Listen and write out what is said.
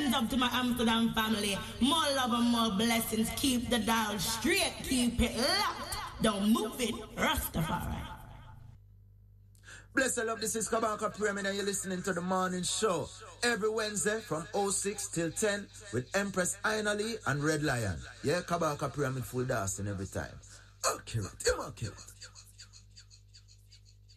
Blessings up to my Amsterdam family. More love and more blessings. Keep the dial straight. Keep it locked. Don't move it. Rastafari. Bless and love, this is Kabaka Pyramid and you're listening to the morning show. Every Wednesday from 06 till 10 with Empress Aina Lee and Red Lion. Yeah, Kabaka Pyramid full dancing every time. Immaculate.